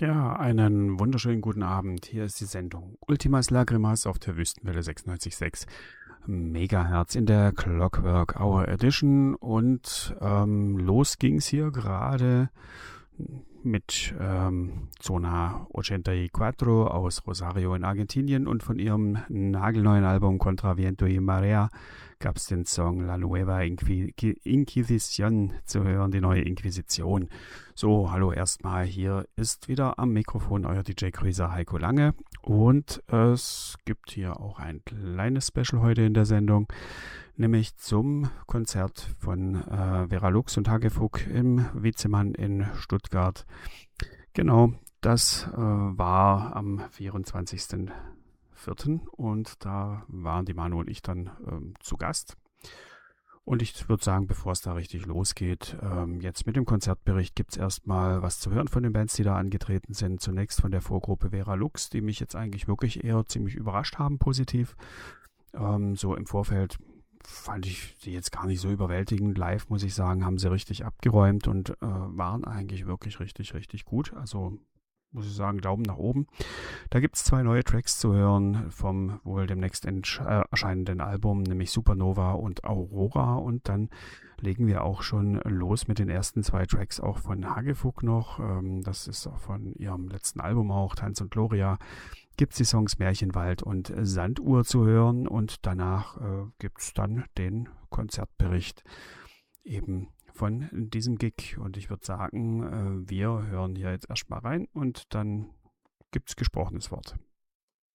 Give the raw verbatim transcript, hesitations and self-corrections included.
Ja, einen wunderschönen guten Abend. Hier ist die Sendung Ultimas Lagrimas auf der Wüstenwelle sechsundneunzig Komma sechs Megahertz in der Clockwork Hour Edition. Und ähm, los ging's hier gerade mit ähm, Zona vierundachtzig aus Rosario in Argentinien, und von ihrem nagelneuen Album Contra Viento y Marea gab es den Song La Nueva Inqui- Inquisición zu hören, die neue Inquisition. So, hallo erstmal, hier ist wieder am Mikrofon euer D J-Cruiser Heiko Lange, und es gibt hier auch ein kleines Special heute in der Sendung, nämlich zum Konzert von äh, Vera Lux und Hagefuck im Witzemann in Stuttgart. Genau, das äh, war am vierundzwanzigsten vierten und da waren die Manu und ich dann ähm, zu Gast. Und ich würde sagen, bevor es da richtig losgeht, ähm, jetzt mit dem Konzertbericht gibt es erstmal was zu hören von den Bands, die da angetreten sind. Zunächst von der Vorgruppe Vera Lux, die mich jetzt eigentlich wirklich eher ziemlich überrascht haben, positiv. Ähm, so im Vorfeld fand ich sie jetzt gar nicht so überwältigend. Live, muss ich sagen, haben sie richtig abgeräumt und äh, waren eigentlich wirklich richtig, richtig gut. Also muss ich sagen, Daumen nach oben. Da gibt es zwei neue Tracks zu hören vom wohl demnächst äh, erscheinenden Album, nämlich Supernova und Aurora. Und dann legen wir auch schon los mit den ersten zwei Tracks auch von Hagefuck noch. Ähm, das ist auch von ihrem letzten Album auch, Tanz und Gloria. Gibt es die Songs Märchenwald und Sanduhr zu hören, und danach äh, gibt es dann den Konzertbericht eben von diesem Gig. Und ich würde sagen, äh, wir hören hier jetzt erstmal rein und dann gibt es gesprochenes Wort.